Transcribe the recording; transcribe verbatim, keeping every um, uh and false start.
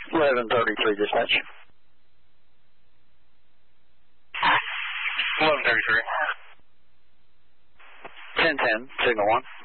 eleven thirty-three, dispatch. eleven thirty-three. ten ten, signal one.